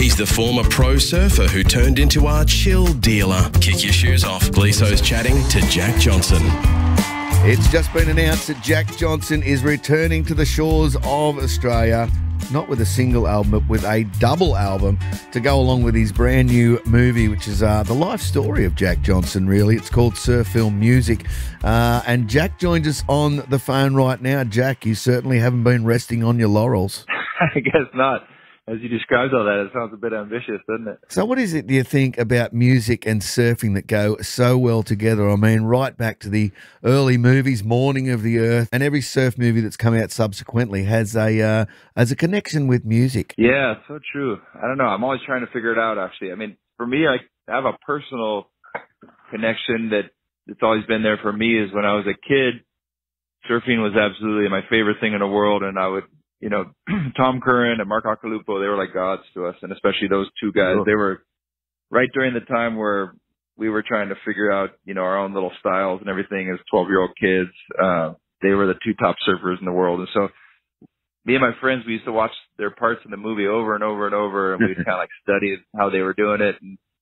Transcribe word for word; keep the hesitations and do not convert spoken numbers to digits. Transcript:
He's the former pro surfer who turned into our chill dealer. Kick your shoes off. Gleeso's chatting to Jack Johnson. It's just been announced that Jack Johnson is returning to the shores of Australia, not with a single album, but with a double album to go along with his brand new movie, which is uh, the life story of Jack Johnson, really. It's called Surf Film Music. Uh, and Jack joins us on the phone right now. Jack, you certainly haven't been resting on your laurels. I guess not. As you described all that, it sounds a bit ambitious, doesn't it? So what is it, do you think, about music and surfing that go so well together? I mean, right back to the early movies, Morning of the Earth, and every surf movie that's come out subsequently has a uh, has a connection with music. Yeah, so true. I don't know. I'm always trying to figure it out, actually. I mean, for me, I have a personal connection that it's always been there for me. Is when I was a kid, surfing was absolutely my favorite thing in the world, and I would, you know, Tom Curran and Mark Occhilupo, they were like gods to us, and especially those two guys. They were right during the time where we were trying to figure out, you know, our own little styles and everything as twelve-year-old kids. Uh, they were the two top surfers in the world. And so me and my friends, we used to watch their parts in the movie over and over and over, and we'd kind of like study how they were doing it. And